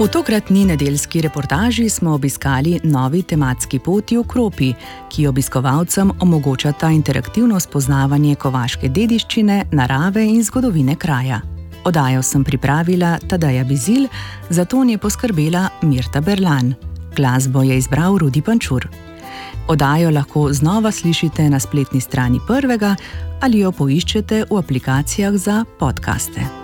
V tokratni nedeljski reportaži smo obiskali novi tematski poti v Kropi, ki obiskovalcem omogočata interaktivno spoznavanje kovaške dediščine, narave in zgodovine kraja. Oddajo sem pripravila Tadeja Bizilj, za ton je poskrbela Mirta Berlan. Glasbo je izbral Rudi Pančur. Oddajo lahko znova slišite na spletni strani Prvega ali jo poiščete v aplikacijah za podcaste.